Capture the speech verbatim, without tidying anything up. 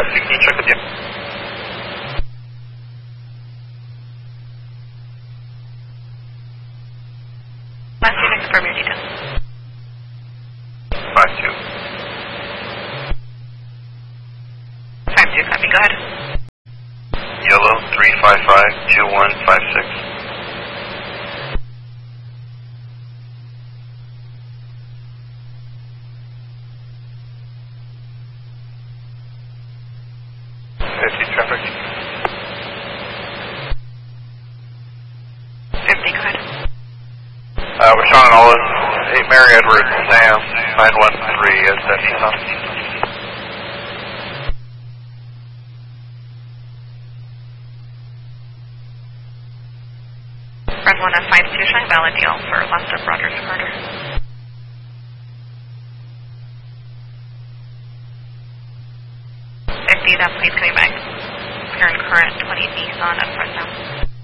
five sixteen, check with you. Last unit, confirm your details. five two. five two, copy, go ahead. Yellow three five five two one five six. fifty traffic. fifty, go ahead. Uh, we're showing all of eight Mary Edward Sam nine one three at Nissan. Red one F five two, showing valid deal for left of Rogers Carter. fifty, that plate's coming back. Here in current twenty Nissan at Fresno.